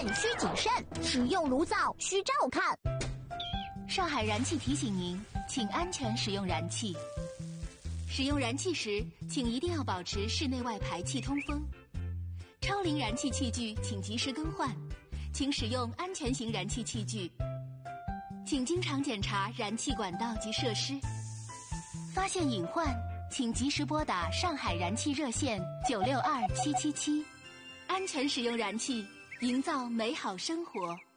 需谨慎，使用炉灶需照看。 上海燃气提醒您，请安全使用燃气。使用燃气时，请一定要保持室内外排气通风。超龄燃气器具请及时更换，请使用安全型燃气器具。请经常检查燃气管道及设施。发现隐患，请及时拨打上海燃气热线962777。安全使用燃气，营造美好生活。